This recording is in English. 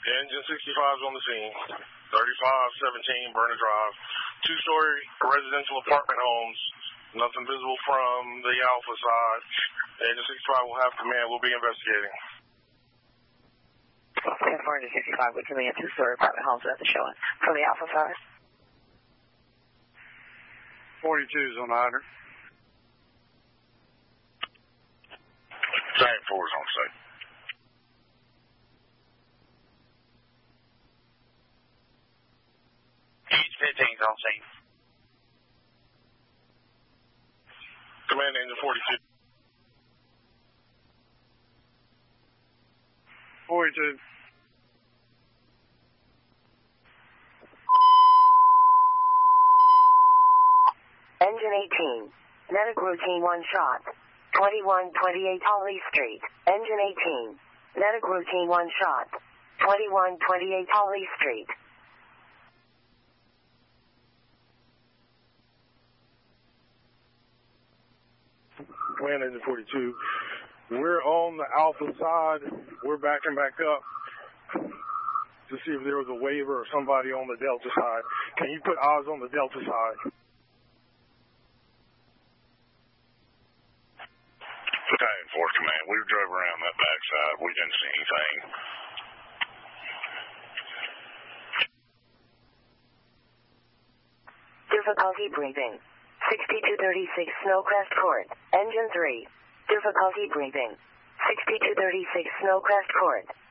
Engine 65 is on the scene. 3517 Burner Drive. Two-story residential apartment homes. Nothing visible from the Alpha side. Engine 65 will have command. We'll be investigating. 465, we're coming in two-story apartment homes at the showing. From the Alpha side. 42 is on either. Same 4 is on site. Each 15 is on scene. Command Engine 42. 42. Engine 18. Medic routine 1 shot. 2128 Holly Street. Engine 18. Medic routine 1 shot. 2128 Holly Street. Command Engine 42. We're on the Alpha side. We're backing back up to see if there was a waiver or somebody on the Delta side. Can you put eyes on the Delta side? Battalion 4 Command. We drove around that backside. We didn't see anything. Difficulty breathing. 6236 Snowcrest Court. Engine 3. Difficulty breathing. 6236 Snowcrest Court.